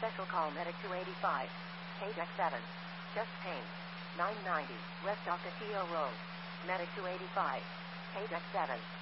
Special call medic 285. KDEC 7. Chest pain. 990. West Ocotillo Road. Medic 285. KDEC 7.